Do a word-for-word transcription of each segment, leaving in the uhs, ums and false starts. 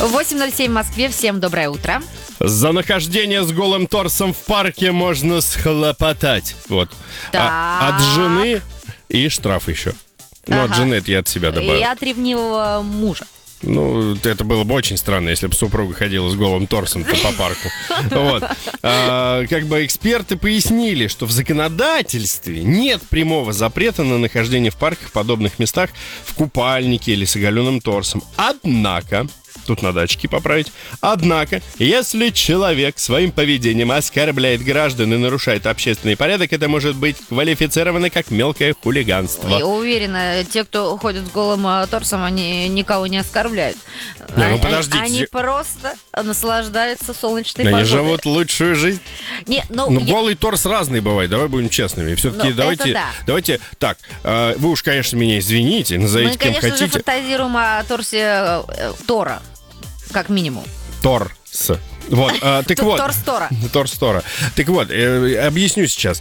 восемь ноль семь в Москве. Всем доброе утро. За нахождение с голым торсом в парке можно схлопотать. Вот. А, от жены и штраф еще. Ну, ага. От жены это я от себя добавил. И от ревнивого мужа. Ну, это было бы очень странно, если бы супруга ходила с голым торсом по парку. Вот. А, как бы эксперты пояснили, что в законодательстве нет прямого запрета на нахождение в парках, в подобных местах, в купальнике или с оголенным торсом. Однако... Тут надо очки поправить. Однако, если человек своим поведением оскорбляет граждан и нарушает общественный порядок, это может быть квалифицировано как мелкое хулиганство. Я уверена, те, кто ходит с голым торсом, они никого не оскорбляют. Не, ну подождите. Они просто наслаждаются солнечной они погодой. Они живут лучшую жизнь. Не, ну, ну я... голый торс разный бывает, давай будем честными. Все-таки ну, давайте, да. давайте, так, вы уж, конечно, меня извините, назовите Мы, кем конечно хотите. Мы, конечно же, фантазируем о торсе э, Тора. Как минимум. Торс. Вот, а, так вот. Торс-тора. Торс-тора. Так вот, э, объясню сейчас.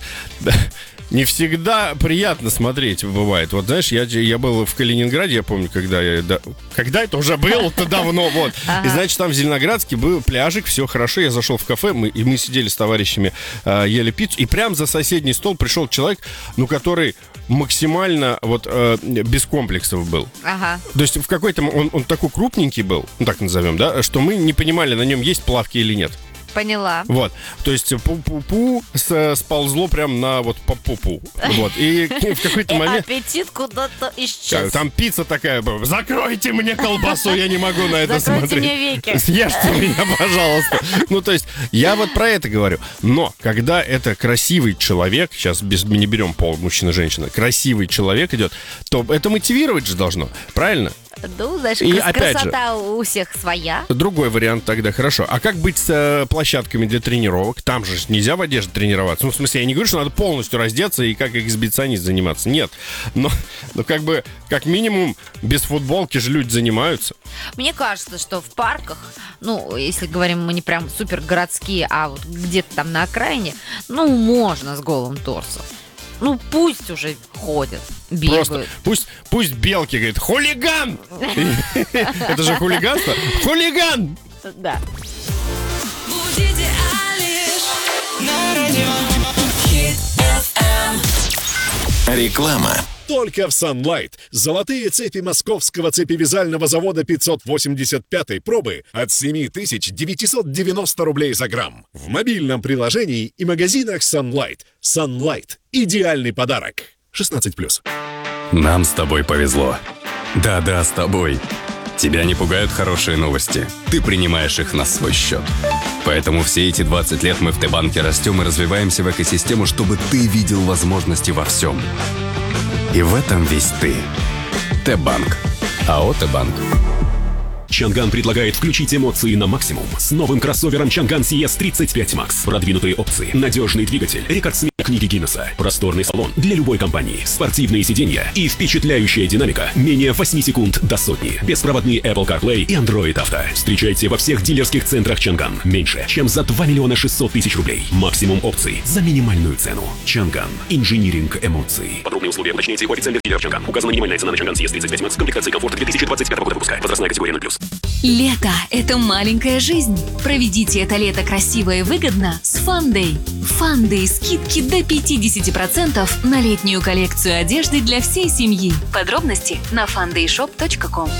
Не всегда приятно смотреть бывает. Вот знаешь, я, я был в Калининграде, я помню, когда я... Да, когда это уже было-то давно, вот. Ага. И, значит, там в Зеленоградске был пляжик, все хорошо. Я зашел в кафе, мы, и мы сидели с товарищами, э, ели пиццу. И прям за соседний стол пришел человек, ну, который максимально вот э, без комплексов был. Ага. То есть в какой-то... Он, он такой крупненький был, ну, так назовем, да, что мы не понимали, на нем есть плавки или нет. Поняла. Вот, то есть пу-пу-пу сползло прям на вот по-пу-пу. Вот, и в какой-то момент... аппетит куда-то исчез. Там пицца такая была. Закройте мне колбасу, я не могу на это Закройте смотреть. мне веки. Съешьте меня, пожалуйста. Ну, то есть, я вот про это говорю. Но, когда это красивый человек, сейчас без, не берем пол мужчина-женщина, красивый человек идет, то это мотивировать же должно, правильно? Ну, знаешь, и красота же, у всех своя. Другой вариант тогда, хорошо. А как быть с э, площадками для тренировок? Там же нельзя в одежде тренироваться. Ну, в смысле, я не говорю, что надо полностью раздеться и как эксбиционист заниматься. Нет. Но, но как бы, как минимум, без футболки же люди занимаются. Мне кажется, что в парках, ну, если говорим мы не прям супер городские, а вот где-то там на окраине, ну, можно с голым торсом. Ну, пусть уже ходят, бегают. Просто пусть, пусть белки говорят: хулиган! Это же хулиганство. Хулиган! Да. Реклама. Только в Sunlight. Золотые цепи московского цепевязального завода пятьсот восемьдесят пятой пробы от семь тысяч девятьсот девяносто рублей за грамм. В мобильном приложении и магазинах Sunlight. Sunlight. Идеальный подарок. шестнадцать плюс. Нам с тобой повезло. Да-да, с тобой. Тебя не пугают хорошие новости. Ты принимаешь их на свой счет. Поэтому все эти двадцать лет мы в Т-банке растем и развиваемся в экосистему, чтобы ты видел возможности во всем. И в этом весь ты. Т-банк. АО Т-банк. Чанган предлагает включить эмоции на максимум с новым кроссовером Чанган си эс тридцать пять макс. Продвинутые опции, надежный двигатель, рекордсмен книги Гиннесса, просторный салон для любой компании, спортивные сиденья и впечатляющая динамика менее восемь секунд до сотни. Беспроводные Apple CarPlay и Android Auto. Встречайте во всех дилерских центрах Чанган. Меньше, чем за два миллиона шестьсот тысяч рублей. Максимум опций за минимальную цену. Чанган. Инжиниринг эмоций. Подробные условия уточняйте у официальных дилеров Чанган. Указана минимальная цена на Чанган си эс тридцать пять макс. Комплектации комфорт две тысячи двадцать пятого года выпуска. Возрастная категория ноль плюс. Лето – это маленькая жизнь. Проведите это лето красиво и выгодно с Фандэй. Фандэй – скидки до пятьдесят процентов на летнюю коллекцию одежды для всей семьи. Подробности на фандэй шоп точка ком.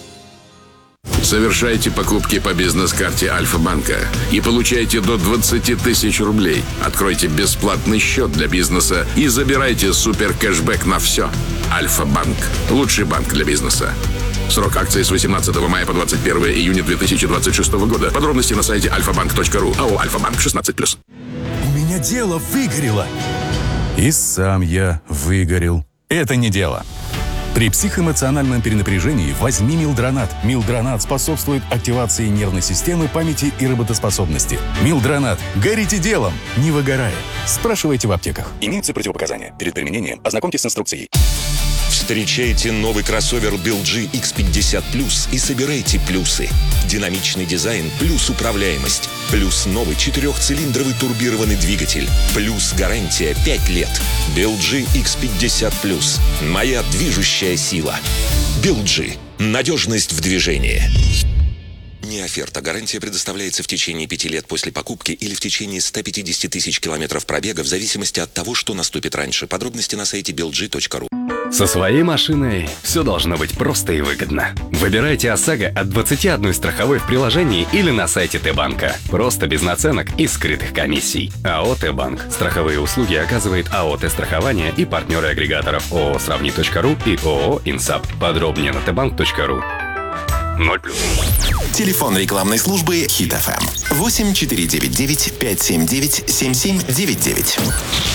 Совершайте покупки по бизнес-карте Альфа-банка и получайте до двадцать тысяч рублей. Откройте бесплатный счет для бизнеса и забирайте супер кэшбэк на все. Альфа-банк – лучший банк для бизнеса. Срок акции с восемнадцатого мая по двадцать первое июня две тысячи двадцать шестого года. Подробности на сайте альфа банк точка ру. АО «Альфа-банк» шестнадцать плюс. У меня дело выгорело. И сам я выгорел. Это не дело. При психоэмоциональном перенапряжении возьми Милдронат. Милдронат способствует активации нервной системы, памяти и работоспособности. Милдронат. Горите делом, не выгорая. Спрашивайте в аптеках. Имеются противопоказания. Перед применением ознакомьтесь с инструкцией. Встречайте новый кроссовер би эл джи икс пятьдесят плюс и собирайте плюсы. Динамичный дизайн плюс управляемость. Плюс новый четырехцилиндровый турбированный двигатель. Плюс гарантия пять лет. би эл джи икс пятьдесят плюс. Моя движущая сила. би эл джи. Надежность в движении. Не оферта. Гарантия предоставляется в течение пяти лет после покупки или в течение ста пятидесяти тысяч километров пробега в зависимости от того, что наступит раньше. Подробности на сайте би эл джи точка ру. Со своей машиной все должно быть просто и выгодно. Выбирайте ОСАГО от двадцати одной страховой в приложении или на сайте Т-банка. Просто без наценок и скрытых комиссий. АО «Т-банк». Страховые услуги оказывает АО «Т-страхование» и партнеры агрегаторов ООО «Сравни точка ру» и ООО «Инсап». Подробнее на тэ банк точка ру. ноль плюс. Телефон рекламной службы Хит эф эм восемь четыре девять девять пять семь девять семь семь девять девять.